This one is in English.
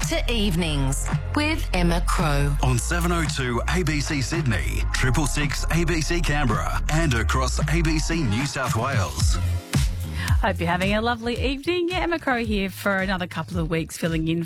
to Evenings with Emma Crow. On 702 ABC Sydney, 666 ABC Canberra, and across ABC New South Wales. Hope you're having a lovely evening. Emma Crow here for another couple of weeks, filling in